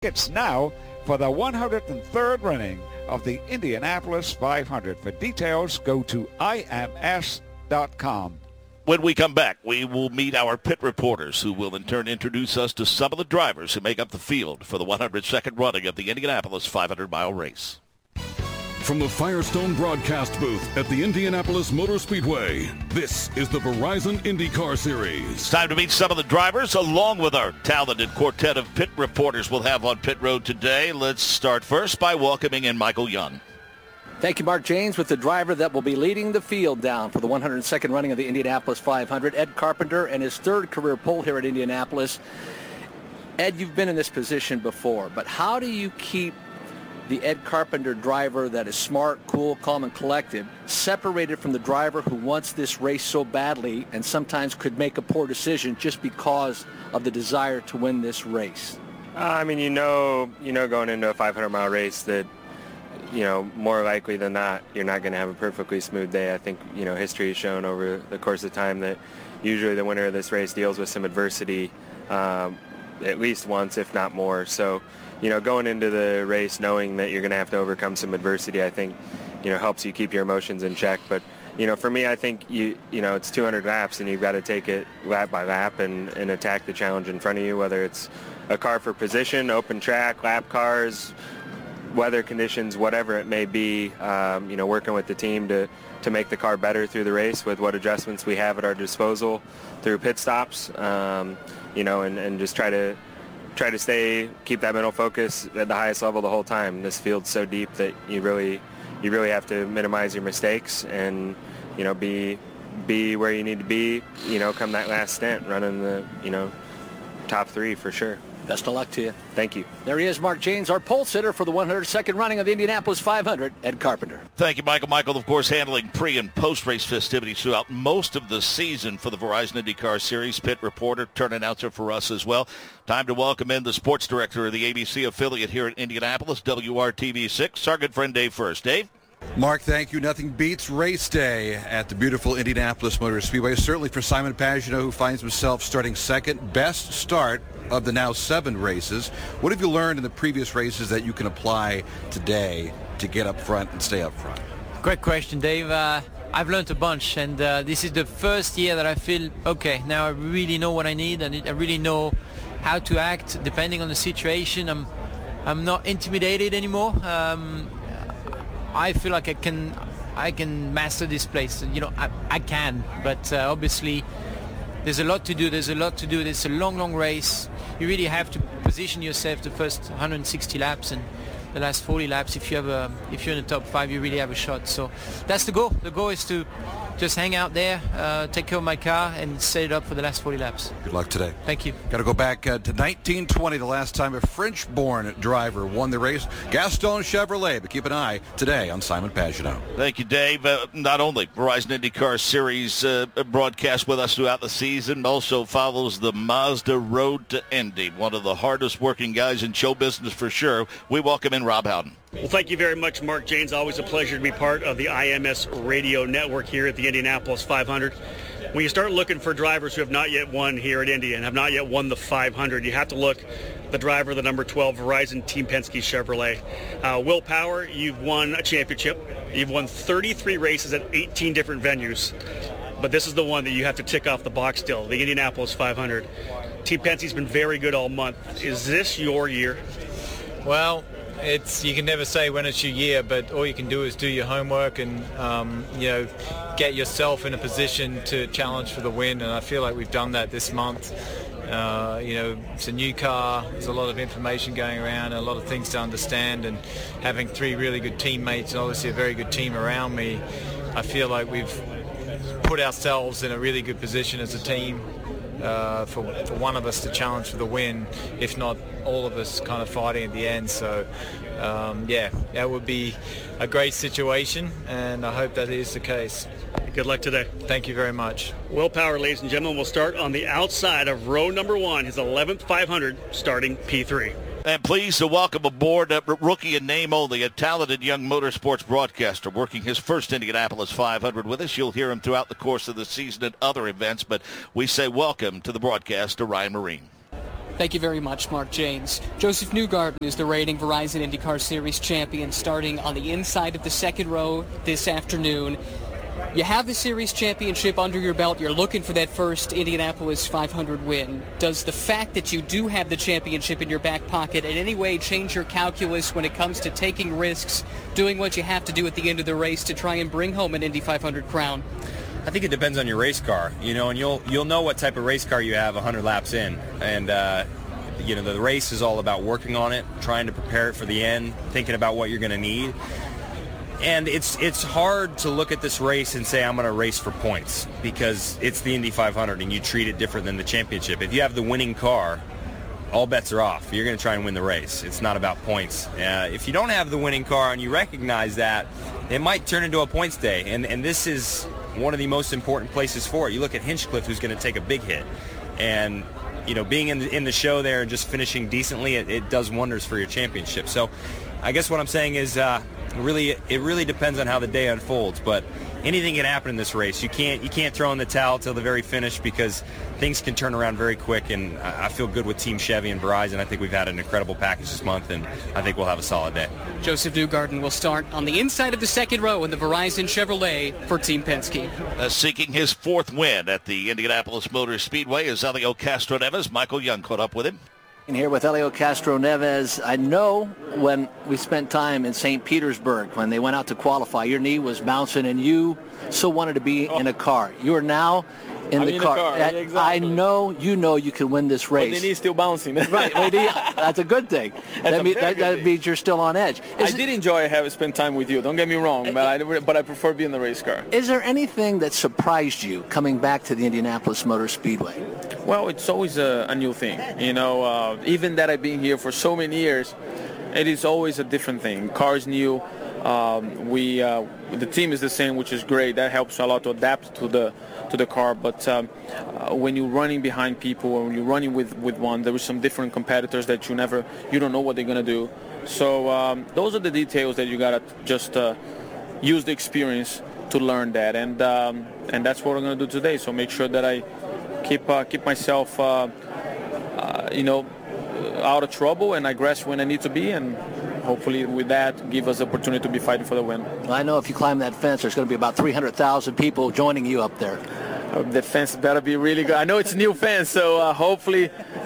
It's now for the 103rd running of the Indianapolis 500. For details, go to ims.com. When we come back, we will meet our pit reporters who will in turn introduce us to some of the drivers who make up the field for the 102nd running of the Indianapolis 500-mile race. From the Firestone broadcast booth at the Indianapolis Motor Speedway, this is the Verizon IndyCar Series. It's time to meet some of the drivers along with our talented quartet of pit reporters we'll have on pit road today. Let's start first by welcoming in Michael Young. Thank you, Mark James, with the driver that will be leading the field down for the 102nd running of the Indianapolis 500, Ed Carpenter, and his third career pole here at Indianapolis. Ed, you've been in this position before, but how do you keep the Ed Carpenter driver that is smart, cool, calm, and collected separated from the driver who wants this race so badly and sometimes could make a poor decision just because of the desire to win this race? Going into a 500-mile race that, more likely than not, you're not going to have a perfectly smooth day. I think, history has shown over the course of time that usually the winner of this race deals with some adversity at least once, if not more. So, going into the race knowing that you're going to have to overcome some adversity, I think, helps you keep your emotions in check. But, for me, I think, it's 200 laps and you've got to take it lap by lap and attack the challenge in front of you, whether it's a car for position, open track, lap cars, weather conditions, whatever it may be, working with the team to make the car better through the race with what adjustments we have at our disposal through pit stops, and just try to keep that mental focus at the highest level the whole time. This field's so deep that you really have to minimize your mistakes and, be where you need to be, come that last stint running the, top three for sure. Best of luck to you. Thank you. There he is, Mark James, our pole sitter for the 102nd running of the Indianapolis 500, Ed Carpenter. Thank you, Michael. Michael, of course, handling pre- and post-race festivities throughout most of the season for the Verizon IndyCar Series. Pit reporter, turn announcer for us as well. Time to welcome in the sports director of the ABC affiliate here in Indianapolis, WRTV6, our good friend Dave First. Dave? Mark, thank you. Nothing beats race day at the beautiful Indianapolis Motor Speedway. Certainly for Simon Pagenaud, who finds himself starting second. Best start of the now 7 races. What have you learned in the previous races that you can apply today to get up front and stay up front? Great question, Dave. I've learned a bunch, and this is the first year that I feel, okay, now I really know what I need, and I really know how to act depending on the situation. I'm not intimidated anymore. I feel like I can master this place. I can, but obviously there's a lot to do. It's a long race. You really have to position yourself the first 160 laps and the last 40 laps. If you're in the top 5, you really have a shot. So that's the goal. The goal is to just hang out there, take care of my car, and set it up for the last 40 laps. Good luck today. Thank you. Got to go back to 1920, the last time a French-born driver won the race, Gaston Chevrolet. But keep an eye today on Simon Pagenaud. Thank you, Dave. Not only Verizon IndyCar Series broadcast with us throughout the season, also follows the Mazda Road to Indy, one of the hardest working guys in show business for sure. We welcome in Rob Howden. Well, thank you very much, Mark James. Always a pleasure to be part of the IMS radio network here at the Indianapolis 500. When you start looking for drivers who have not yet won here at Indy and have not yet won the 500, you have to look the driver, the number 12 Verizon Team Penske Chevrolet. Will Power, you've won a championship. You've won 33 races at 18 different venues. But this is the one that you have to tick off the box still, the Indianapolis 500. Team Penske's been very good all month. Is this your year? Well, you can never say when it's your year, but all you can do is do your homework and get yourself in a position to challenge for the win. And I feel like we've done that this month. It's a new car. There's a lot of information going around, a lot of things to understand, and having 3 really good teammates and obviously a very good team around me, I feel like we've put ourselves in a really good position as a team. For one of us to challenge for the win, if not all of us kind of fighting at the end. So, that would be a great situation, and I hope that is the case. Good luck today. Thank you very much. Will Power, ladies and gentlemen, will start on the outside of row number 1, his 11th 500, starting P3. And pleased to welcome aboard a rookie in name only, a talented young motorsports broadcaster working his first Indianapolis 500 with us. You'll hear him throughout the course of the season at other events, but we say welcome to the broadcast to Ryan Marine. Thank you very much, Mark Janes. Joseph Newgarden is the reigning Verizon IndyCar Series champion, starting on the inside of the second row this afternoon. You have the series championship under your belt. You're looking for that first Indianapolis 500 win. Does the fact that you do have the championship in your back pocket in any way change your calculus when it comes to taking risks, doing what you have to do at the end of the race to try and bring home an Indy 500 crown? I think it depends on your race car, and you'll know what type of race car you have 100 laps in. And the race is all about working on it, trying to prepare it for the end, thinking about what you're going to need. And it's hard to look at this race and say I'm going to race for points, because it's the Indy 500 and you treat it different than the championship. If you have the winning car, all bets are off. You're going to try and win the race. It's not about points. If you don't have the winning car and you recognize that, it might turn into a points day. And this is one of the most important places for it. You look at Hinchcliffe, who's going to take a big hit. And being in the show there and just finishing decently, it does wonders for your championship. So I guess what I'm saying is it really depends on how the day unfolds, but anything can happen in this race. You can't throw in the towel till the very finish, because things can turn around very quick, and I feel good with Team Chevy and Verizon. I think we've had an incredible package this month, and I think we'll have a solid day. Joseph Newgarden will start on the inside of the second row in the Verizon Chevrolet for Team Penske. Seeking his fourth win at the Indianapolis Motor Speedway is Helio Castroneves. Michael Young caught up with him. Here with Helio Castroneves. I know when we spent time in St. Petersburg, when they went out to qualify, your knee was bouncing and you so wanted to be in a car. You are now in the car. Exactly. I know you can win this race. But the knee's still bouncing. Right. That's a good thing. That means you're still on edge. I did enjoy having spent time with you. Don't get me wrong, but I prefer being in the race car. Is there anything that surprised you coming back to the Indianapolis Motor Speedway? Well, it's always a new thing. Even that I've been here for so many years, it is always a different thing. Car's new. The team is the same, which is great. That helps a lot to adapt to the car. But when you're running behind people, or when you're running with one, there are some different competitors that you don't know what they're gonna do. So those are the details that you gotta just use the experience to learn that, and that's what I'm gonna do today. So make sure that I keep myself out of trouble and aggressive when I need to be, and hopefully with that give us the opportunity to be fighting for the win. Well, I know if you climb that fence, there's going to be about 300,000 people joining you up there. The fence better be really good. I know it's a new fence, so hopefully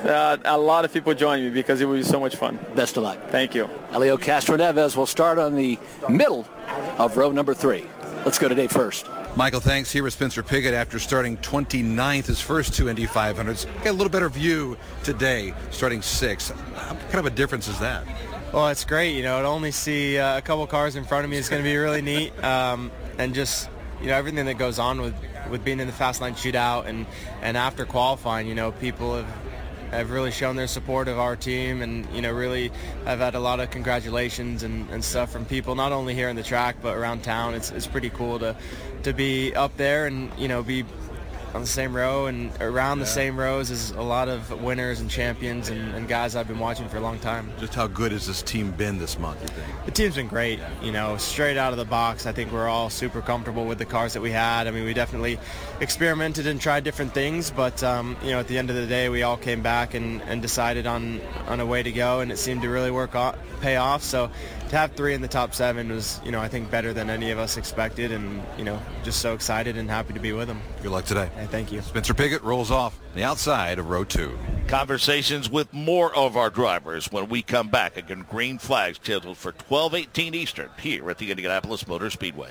a lot of people join me, because it will be so much fun. Best of luck. Thank you. Helio Castroneves will start on the middle of row number 3. Let's go to day first. Michael, thanks. Here with Spencer Pigot after starting 29th, his first two Indy 500s. Got a little better view today, starting 6th. What kind of a difference is that? Well, it's great. To only see a couple cars in front of me is going to be really neat. And just, everything that goes on with being in the Fast Line Shootout and after qualifying, people have really shown their support of our team, and really I've had a lot of congratulations and stuff from people, not only here in the track but around town. It's pretty cool to be up there and be on the same row and around the same rows as a lot of winners and champions and guys I've been watching for a long time. Just how good has this team been this month, you think? The team's been great. Straight out of the box, I think we're all super comfortable with the cars that we had. I mean, we definitely experimented and tried different things, but at the end of the day, we all came back and decided on a way to go, and it seemed to really pay off. So to have 3 in the top 7 was, I think better than any of us expected, and just so excited and happy to be with them. Good luck today. Hey, thank you. Spencer Pigot rolls off the outside of row 2. Conversations with more of our drivers when we come back. Again, green flags scheduled for 12:18 Eastern here at the Indianapolis Motor Speedway.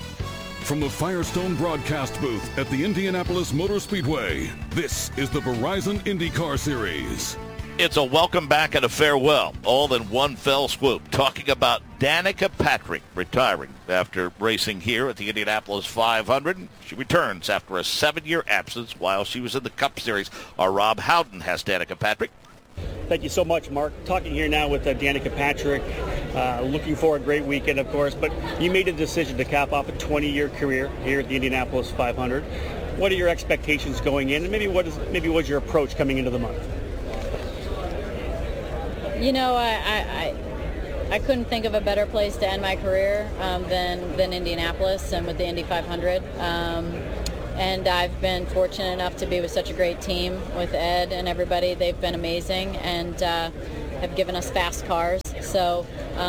From the Firestone broadcast booth at the Indianapolis Motor Speedway, this is the Verizon IndyCar Series. It's a welcome back and a farewell, all in one fell swoop. Talking about Danica Patrick retiring after racing here at the Indianapolis 500. She returns after a 7-year absence while she was in the Cup Series. Our Rob Howden has Danica Patrick. Thank you so much, Mark. Talking here now with Danica Patrick. Looking for a great weekend, of course, but you made a decision to cap off a 20-year career here at the Indianapolis 500. What are your expectations going in, and maybe what's your approach coming into the month? I couldn't think of a better place to end my career than Indianapolis and with the Indy 500. and I've been fortunate enough to be with such a great team with Ed and everybody. They've been amazing and have given us fast cars. So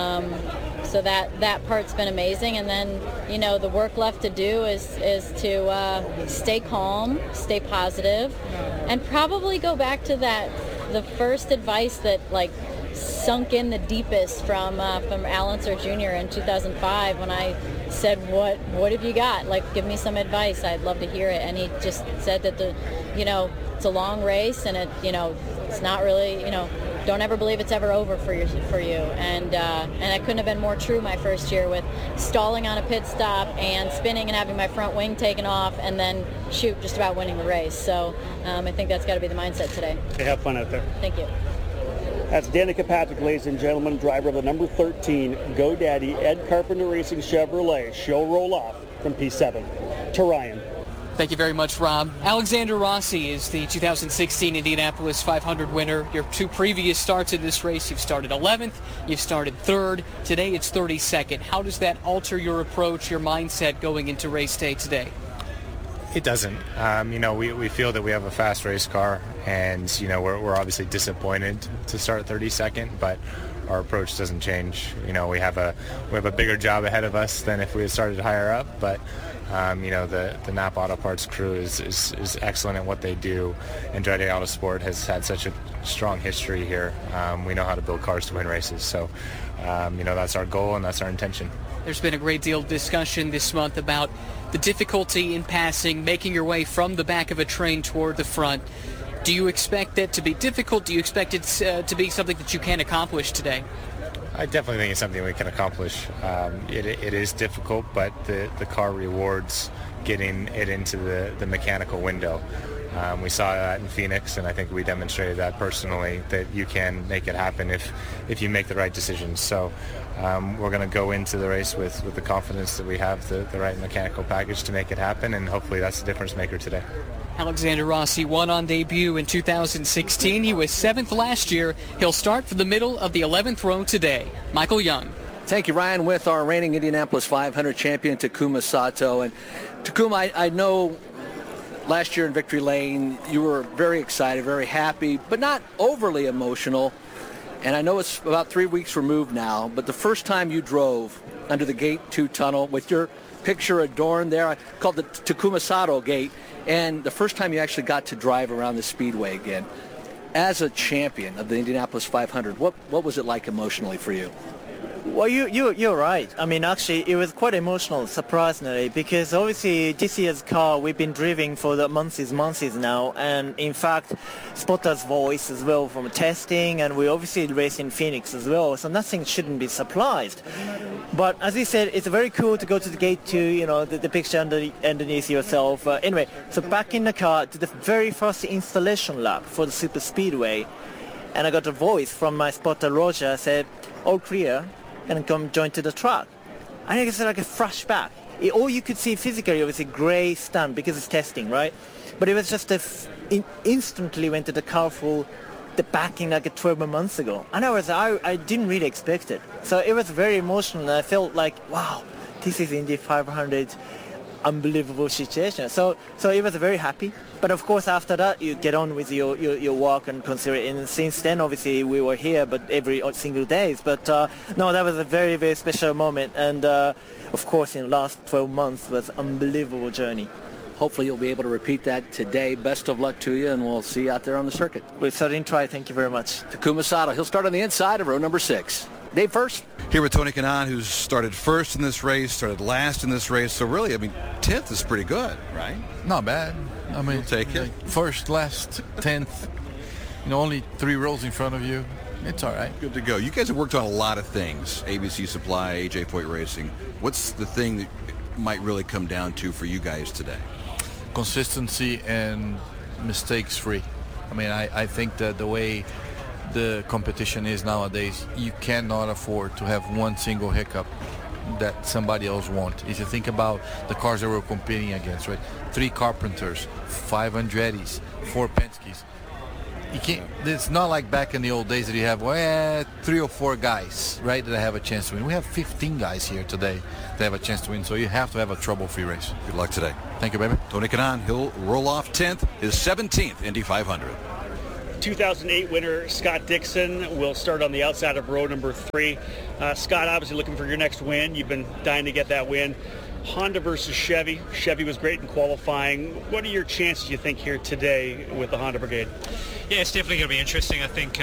that part's been amazing. And then, you know, the work left to do is to stay calm, stay positive, and probably go back to the first advice that like sunk in the deepest from Al Unser Jr. in 2005 when I said, what have you got? Like, give me some advice. I'd love to hear it. And he just said that it's a long race, and it's not really, don't ever believe it's ever over for you. And I couldn't have been more true my first year with stalling on a pit stop and spinning and having my front wing taken off and then just about winning the race. So I think that's got to be the mindset today. Okay, have fun out there. Thank you. That's Danica Patrick, ladies and gentlemen, driver of the number 13 GoDaddy Ed Carpenter Racing Chevrolet. She'll roll off from P7. To Ryan. Thank you very much, Rob. Alexander Rossi is the 2016 Indianapolis 500 winner. Your two previous starts in this race, you've started 11th, you've started 3rd. Today it's 32nd. How does that alter your approach, your mindset going into race day today? It doesn't. We feel that we have a fast race car, and we're obviously disappointed to start 32nd, but our approach doesn't change. We have a bigger job ahead of us than if we had started higher up, but the Napa Auto Parts crew is excellent at what they do, and Andretti Autosport has had such a strong history here. We know how to build cars to win races, so that's our goal and that's our intention. There's been a great deal of discussion this month about the difficulty in passing, making your way from the back of a train toward the front. Do you expect that to be difficult? Do you expect it to be something that you can accomplish today? I definitely think it's something we can accomplish. It is difficult, but the car rewards getting it into the mechanical window. We saw that in Phoenix, and I think we demonstrated that personally, that you can make it happen if you make the right decisions. So we're going to go into the race with the confidence that we have the right mechanical package to make it happen, and hopefully that's the difference maker today. Alexander Rossi won on debut in 2016. He was 7th last year. He'll start from the middle of the 11th row today. Michael Young. Thank you, Ryan, with our reigning Indianapolis 500 champion, Takuma Sato. And Takuma, I know last year in Victory Lane, you were very excited, very happy, but not overly emotional. And I know it's about 3 weeks removed now, but the first time you drove under the Gate 2 tunnel with your picture adorned there, I called it the Takuma Sato Gate, and the first time you actually got to drive around the Speedway again. As a champion of the Indianapolis 500, what was it like emotionally for you? Well, you're right. I mean, actually, it was quite emotional, surprisingly, because obviously this year's car we've been driving for the months now, and in fact, Spotter's voice as well from testing, and we obviously race in Phoenix as well, so nothing shouldn't be surprised. But as you said, it's very cool to go to the Gate 2, the picture underneath yourself. Anyway, so back in the car, to the very first installation lap for the Super Speedway, and I got a voice from my spotter Roger, said, all clear, and come join to the track. I think it's like a flashback. All you could see physically was a grey stand because it's testing, right? But it was just instantly went to the car for the backing like 12 months ago. And I didn't really expect it. So it was very emotional, and I felt like, wow, this is Indy 500 unbelievable situation. So it was very happy. But of course, after that, you get on with your work and consider it. And since then, obviously, we were here, but every single day. But no, that was a very, very special moment. And of course, in the last 12 months was an unbelievable journey. Hopefully, you'll be able to repeat that today. Best of luck to you, and we'll see you out there on the circuit. We'll certainly try. Thank you very much. Takuma Sato. He'll start on the inside of row number 6. Dave first. Here with Tony Kanaan, who's started first in this race, started last in this race. So really, 10th is pretty good, right? Not bad. I mean, we'll take it. First, last, 10th. Only 3 rows in front of you. It's all right. Good to go. You guys have worked on a lot of things. ABC Supply, AJ Foyt Racing. What's the thing that might really come down to for you guys today? Consistency and mistakes-free. I mean, I think that the way the competition is nowadays, you cannot afford to have one single hiccup that somebody else won't. If you think about the cars that we're competing against, right? 3 Carpenters, 5 Andrettis, 4 Penske's. You can't. It's not like back in the old days that you have 3 or 4 guys, right, that have a chance to win. We have 15 guys here today that have a chance to win, so you have to have a trouble-free race. Good luck today. Thank you, baby. Tony Kanaan, he'll roll off 10th, his 17th Indy 500. 2008 winner Scott Dixon will start on the outside of row number 3. Scott, obviously looking for your next win. You've been dying to get that win. Honda versus Chevy. Chevy was great in qualifying. What are your chances, you think, here today with the Honda Brigade? Yeah, it's definitely going to be interesting. I think,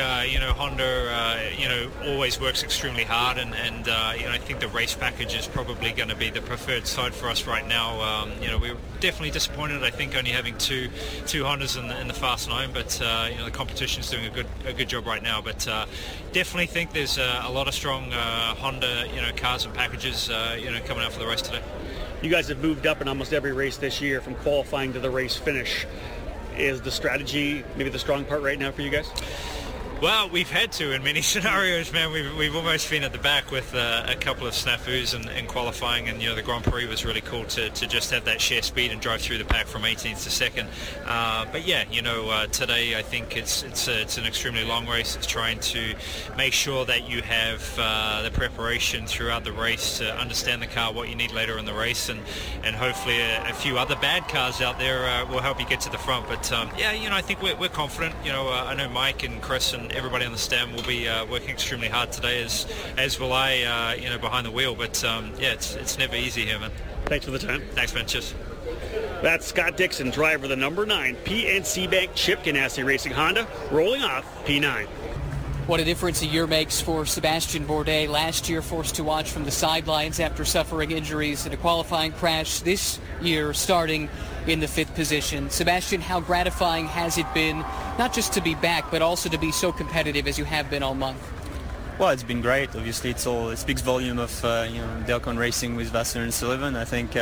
Honda, always works extremely hard, and I think the race package is probably going to be the preferred side for us right now. We're definitely disappointed, I think, only having two Hondas in the Fast 9, but, the competition is doing a good job right now. But definitely think there's a lot of strong Honda, cars and packages, coming out for the race today. You guys have moved up in almost every race this year from qualifying to the race finish. Is the strategy maybe the strong part right now for you guys? Well, we've had to in many scenarios, man. We've almost been at the back with a couple of snafus in qualifying, and the Grand Prix was really cool to just have that share speed and drive through the pack from 18th to 2nd. But yeah, today I think it's an extremely long race. It's trying to make sure that you have the preparation throughout the race to understand the car, what you need later in the race, and hopefully a few other bad cars out there will help you get to the front. But I think we're confident. I know Mike and Chris and everybody on the stand will be working extremely hard today, as will I, behind the wheel. But it's never easy here, man. Thanks for the time. Thanks, man. Cheers. That's Scott Dixon, driver of the number 9 PNC Bank Chip Ganassi Racing Honda, rolling off P9. What a difference a year makes for Sebastian Bourdais. Last year forced to watch from the sidelines after suffering injuries in a qualifying crash. This year starting in the 5th position. Sebastian, how gratifying has it been, not just to be back, but also to be so competitive as you have been all month? Well, it's been great. Obviously, it speaks volume of Delcon Racing with Vasser and Sullivan. I think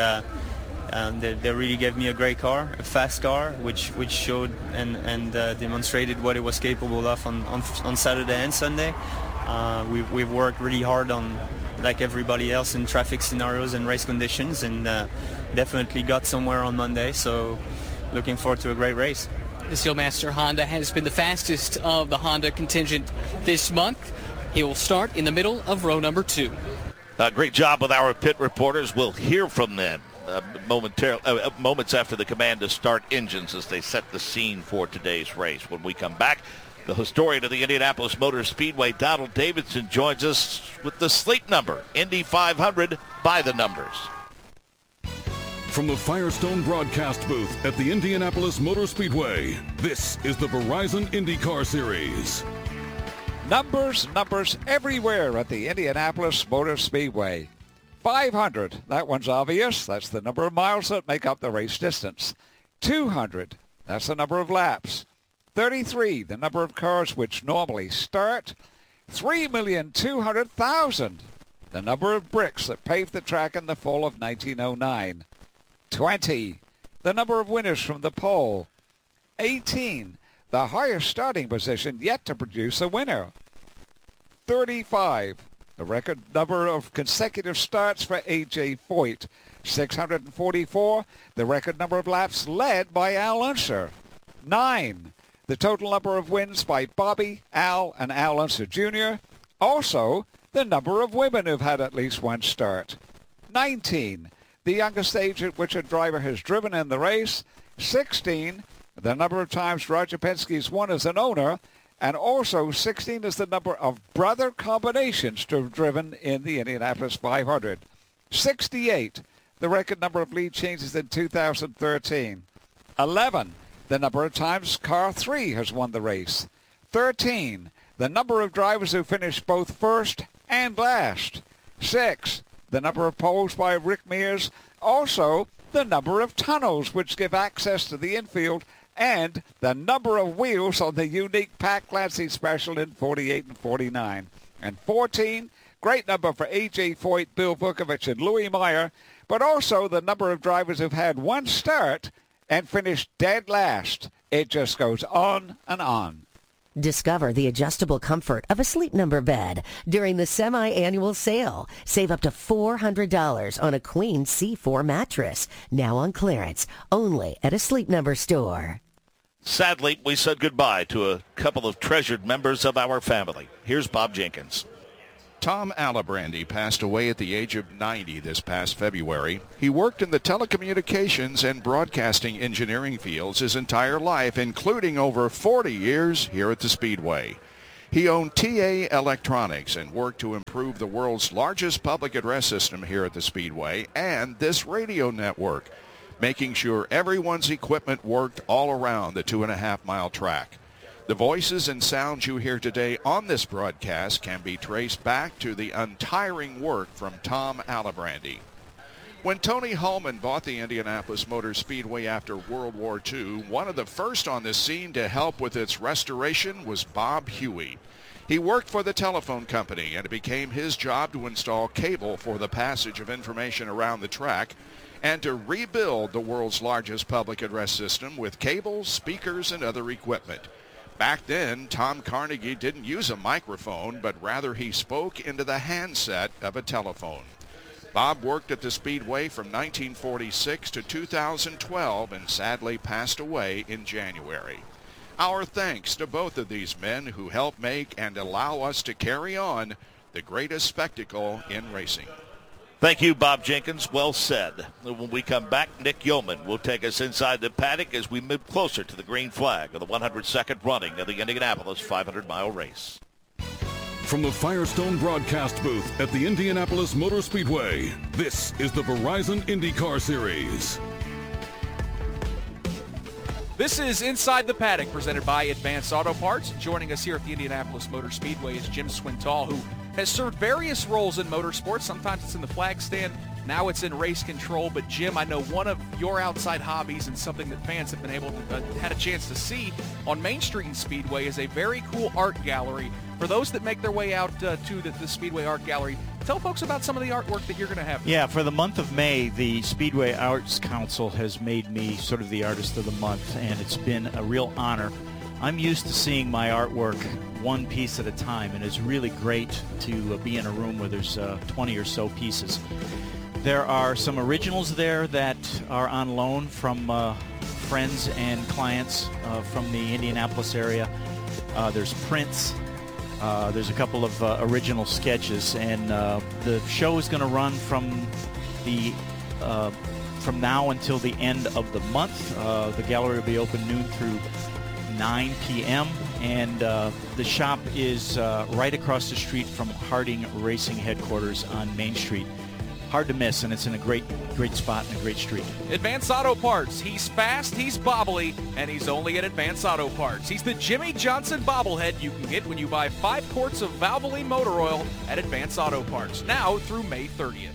they really gave me a great car, a fast car, which showed and demonstrated what it was capable of on Saturday and Sunday. We've worked really hard on, like everybody else, in traffic scenarios and race conditions, and definitely got somewhere on Monday. So looking forward to a great race. The Steelmaster Honda has been the fastest of the Honda contingent this month. He will start in the middle of row number 2. Great job with our pit reporters. We'll hear from them moments after the command to start engines as they set the scene for today's race. When we come back, the historian of the Indianapolis Motor Speedway, Donald Davidson, joins us with the sleep number, Indy 500 by the numbers. From the Firestone broadcast booth at the Indianapolis Motor Speedway, this is the Verizon IndyCar Series. Numbers everywhere at the Indianapolis Motor Speedway. 500, that one's obvious. That's the number of miles that make up the race distance. 200, that's the number of laps. 33, the number of cars which normally start. 3,200,000, the number of bricks that paved the track in the fall of 1909. 20, the number of winners from the pole. 18, the highest starting position yet to produce a winner. 35, the record number of consecutive starts for A.J. Foyt. 644, the record number of laps led by Al Unser. 9, the total number of wins by Bobby, Al, and Al Unser Jr. Also, the number of women who've had at least one start. 19, the youngest age at which a driver has driven in the race. 16, the number of times Roger Penske's won as an owner. And also 16 is the number of brother combinations to have driven in the Indianapolis 500. 68, the record number of lead changes in 2013. 11, the number of times Car 3 has won the race. 13, the number of drivers who finished both first and last. 6, the number of poles by Rick Mears. Also, the number of tunnels which give access to the infield, and the number of wheels on the unique Pat Clancy Special in 48 and 49. And 14, great number for A.J. Foyt, Bill Vukovich, and Louis Meyer, but also the number of drivers who've had one start and finished dead last. It just goes on and on. Discover the adjustable comfort of a Sleep Number bed during the semi-annual sale. Save up to $400 on a Queen C4 mattress. Now on clearance, only at a Sleep Number store. Sadly, we said goodbye to a couple of treasured members of our family. Here's Bob Jenkins. Tom Alibrandi passed away at the age of 90 this past February. He worked in the telecommunications and broadcasting engineering fields his entire life, including over 40 years here at the Speedway. He owned TA Electronics and worked to improve the world's largest public address system here at the Speedway and this radio network, making sure everyone's equipment worked all around the 2.5-mile track. The voices and sounds you hear today on this broadcast can be traced back to the untiring work from Tom Alibrandi. When Tony Hulman bought the Indianapolis Motor Speedway after World War II, one of the first on the scene to help with its restoration was Bob Huey. He worked for the telephone company, and it became his job to install cable for the passage of information around the track and to rebuild the world's largest public address system with cables, speakers, and other equipment. Back then, Tom Carnegie didn't use a microphone, but rather he spoke into the handset of a telephone. Bob worked at the Speedway from 1946 to 2012 and sadly passed away in January. Our thanks to both of these men who helped make and allow us to carry on the greatest spectacle in racing. Thank you, Bob Jenkins. Well said. When we come back, Nick Yeoman will take us inside the paddock as we move closer to the green flag of the 102nd running of the Indianapolis 500-mile race. From the Firestone broadcast booth at the Indianapolis Motor Speedway, this is the Verizon IndyCar Series. This is Inside the Paddock, presented by Advanced Auto Parts. Joining us here at the Indianapolis Motor Speedway is Jim Swintal, who has served various roles in motorsports. Sometimes it's in the flag stand, now it's in race control. But Jim, I know one of your outside hobbies and something that fans have been able to had a chance to see on Main Street and Speedway is a very cool art gallery. For those that make their way out to the Speedway Art Gallery, tell folks about some of the artwork that you're going to have. Yeah, for the month of May, the Speedway Arts Council has made me sort of the artist of the month, and it's been a real honor. I'm used to seeing my artwork one piece at a time, and it's really great to be in a room where there's 20 or so pieces. There are some originals there that are on loan from friends and clients from the Indianapolis area. There's prints. There's a couple of original sketches, and the show is going to run from now until the end of the month. The gallery will be open noon through 9 p.m., and the shop is right across the street from Harding Racing headquarters on Main Street. Hard to miss, and it's in a great spot and a great street. Advanced Auto Parts. He's fast, he's bobbly, and he's only at Advanced Auto Parts. He's the Jimmy Johnson bobblehead you can get when you buy 5 quarts of Valvoline motor oil at Advanced Auto Parts, now through May 30th.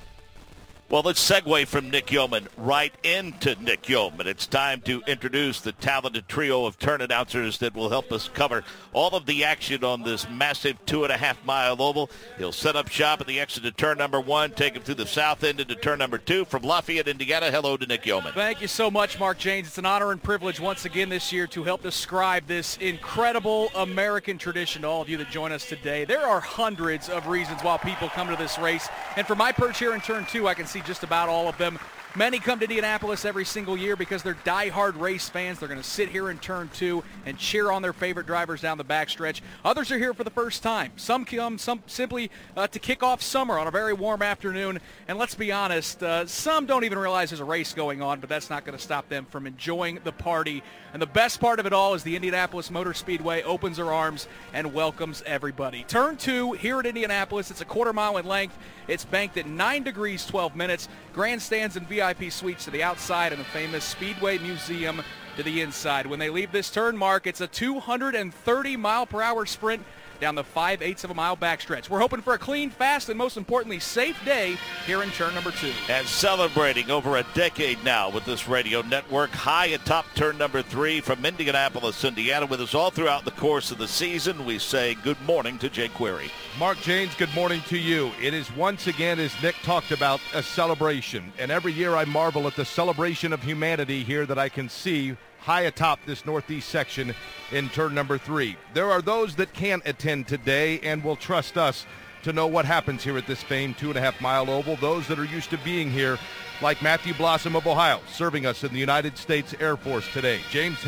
Well, let's segue from Nick Yeoman right into Nick Yeoman. It's time to introduce the talented trio of turn announcers that will help us cover all of the action on this massive 2.5-mile oval. He'll set up shop at the exit to turn number 1, take him through the south end into turn number 2. From Lafayette, Indiana, hello to Nick Yeoman. Thank you so much, Mark Janes. It's an honor and privilege once again this year to help describe this incredible American tradition to all of you that join us today. There are hundreds of reasons why people come to this race, and from my perch here in turn 2, I can see just about all of them. Many come to Indianapolis every single year because they're diehard race fans. They're going to sit here in turn 2 and cheer on their favorite drivers down the backstretch. Others are here for the first time. Some come simply to kick off summer on a very warm afternoon. And let's be honest, some don't even realize there's a race going on, but that's not going to stop them from enjoying the party. And the best part of it all is the Indianapolis Motor Speedway opens her arms and welcomes everybody. Turn 2 here at Indianapolis. It's a quarter-mile in length. It's banked at 9 degrees 12 minutes. Grandstands and VIP suites to the outside and the famous Speedway Museum to the inside. When they leave this turn, Mark, it's a 230-mile-per-hour sprint down the 5/8 of a mile backstretch. We're hoping for a clean, fast, and most importantly, safe day here in turn number 2. And celebrating over a decade now with this radio network, high atop turn number 3 from Indianapolis, Indiana, with us all throughout the course of the season. We say good morning to Jake Query. Mark Janes, good morning to you. It is once again, as Nick talked about, a celebration. And every year I marvel at the celebration of humanity here that I can see high atop this northeast section in turn number 3. There are those that can't attend today and will trust us to know what happens here at this famed 2.5-mile oval. Those that are used to being here like Matthew Blossom of Ohio, serving us in the United States Air Force today. James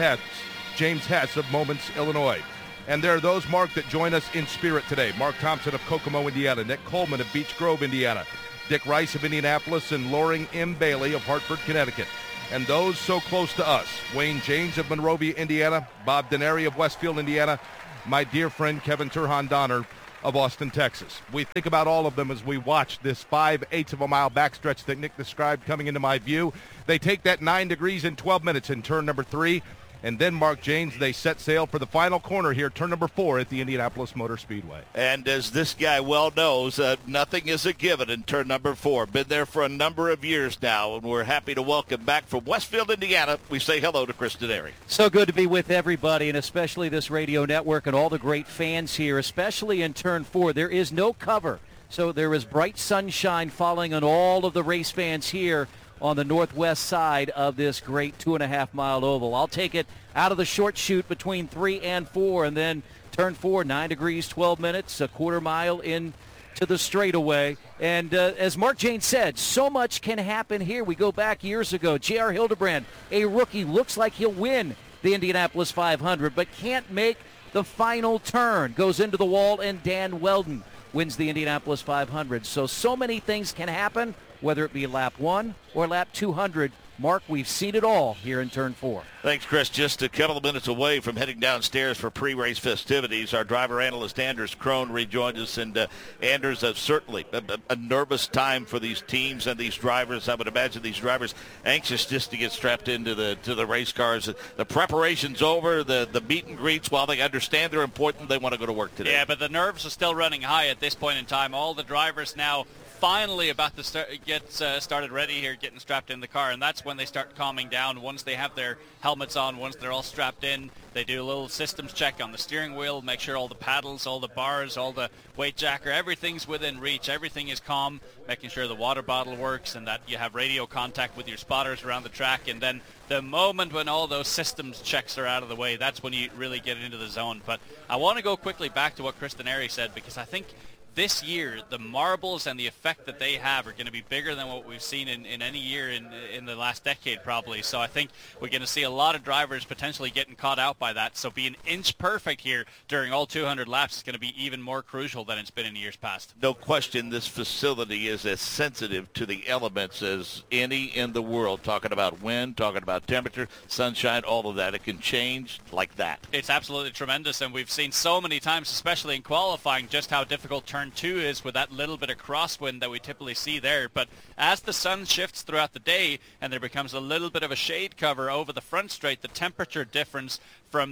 Hess of Moments, Illinois. And there are those, Mark, that join us in spirit today. Mark Thompson of Kokomo, Indiana. Nick Coleman of Beech Grove, Indiana. Dick Rice of Indianapolis and Loring M. Bailey of Hartford, Connecticut. And those so close to us, Wayne James of Monrovia, Indiana. Bob Denary of Westfield, Indiana. My dear friend Kevin Turhan Donner of Austin, Texas. We think about all of them as we watch this 5/8 of a mile backstretch that Nick described coming into my view. They take that 9 degrees in 12 minutes in turn number 3. And then, Mark James, they set sail for the final corner here, turn number 4 at the Indianapolis Motor Speedway. And as this guy well knows, nothing is a given in turn number 4. Been there for a number of years now, and we're happy to welcome back from Westfield, Indiana. We say hello to Chris Denary. So good to be with everybody, and especially this radio network and all the great fans here, especially in turn 4. There is no cover, so there is bright sunshine falling on all of the race fans here on the northwest side of this great 2.5-mile oval. I'll take it out of the short chute between 3 and 4, and then turn 4, 9 degrees, 12 minutes, a quarter mile into the straightaway. And as Mark Janes said, so much can happen here. We go back years ago. J.R. Hildebrand, a rookie, looks like he'll win the Indianapolis 500, but can't make the final turn. Goes into the wall, and Dan Weldon wins the Indianapolis 500. So many things can happen, whether it be lap 1 or lap 200. Mark, we've seen it all here in turn 4. Thanks, Chris. Just a couple of minutes away from heading downstairs for pre-race festivities, our driver analyst Anders Krohn rejoined us. And Anders, certainly a nervous time for these teams and these drivers. I would imagine these drivers anxious just to get strapped into the race cars. The preparation's over, the meet and greets, while they understand they're important, they want to go to work today. Yeah, but the nerves are still running high at this point in time. All the drivers now finally about to get started ready here, getting strapped in the car, and that's when they start calming down. Once they have their helmets on, once they're all strapped in, they do a little systems check on the steering wheel, make sure all the paddles, all the bars, all the weight jacker, everything's within reach, everything is calm, making sure the water bottle works and that you have radio contact with your spotters around the track. And then the moment when all those systems checks are out of the way, that's when you really get into the zone. But I want to go quickly back to what Chris Denary said, because I think this year, the marbles and the effect that they have are going to be bigger than what we've seen in any year in the last decade, probably. So I think we're going to see a lot of drivers potentially getting caught out by that. So being inch perfect here during all 200 laps is going to be even more crucial than it's been in years past. No question, this facility is as sensitive to the elements as any in the world. Talking about wind, talking about temperature, sunshine, all of that. It can change like that. It's absolutely tremendous, and we've seen so many times, especially in qualifying, just how difficult turn 2 is with that little bit of crosswind that we typically see there. But as the sun shifts throughout the day and there becomes a little bit of a shade cover over the front straight, the temperature difference from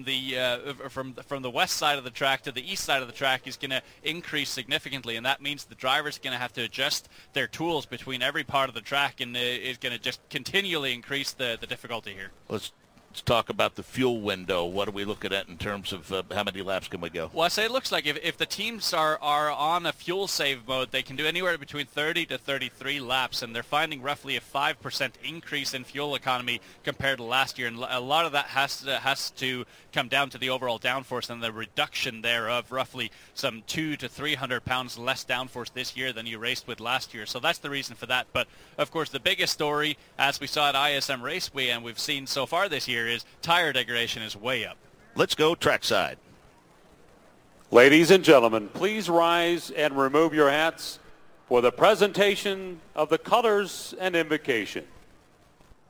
the west side of the track to the east side of the track is going to increase significantly, and that means the drivers are going to have to adjust their tools between every part of the track, and is going to just continually increase the difficulty here. Let's talk about the fuel window. What are we looking at in terms of how many laps can we go? Well, I say it looks like if the teams are on a fuel save mode, they can do anywhere between 30 to 33 laps, and they're finding roughly a 5% increase in fuel economy compared to last year. And a lot of that has to come down to the overall downforce and the reduction there of roughly some 200 to 300 pounds less downforce this year than you raced with last year. So that's the reason for that. But, of course, the biggest story, as we saw at ISM Raceway and we've seen so far this year, is tire degradation is way up. Let's go trackside. Ladies and gentlemen, please rise and remove your hats for the presentation of the colors and invocation.